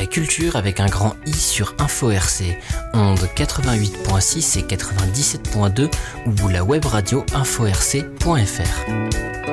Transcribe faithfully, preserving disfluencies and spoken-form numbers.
la culture avec un grand I sur Info R C, ondes quatre-vingt-huit point six et quatre-vingt-dix-sept point deux ou la web radio info r c point f r.